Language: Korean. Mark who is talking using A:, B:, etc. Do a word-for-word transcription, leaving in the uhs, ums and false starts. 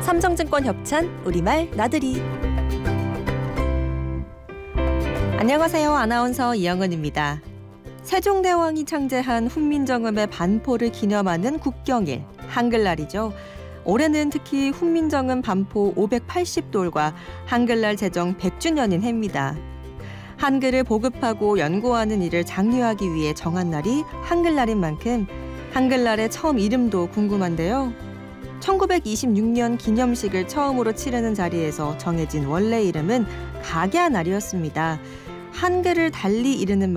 A: 삼성증권 협찬 우리말 나들이. 안녕하세요. 아나운서 이영은입니다. 세종대왕이 창제한 훈민정음의 반포를 기념하는 국경일, 한글날이죠. 올해는 특히 훈민정음 반포 오백팔십 돌과 한글날 제정 백 주년인 해입니다. 한글을 보급하고 연구하는 일을 장려하기 위해 정한 날이 한글날인 만큼 한글날의 처음 이름도 궁금한데요. 천구백이십육 년 기념식을 처음으로 치르는 자리에서 정해진 원래 이름은 각야날이었습니다. 한글을 달리 이르는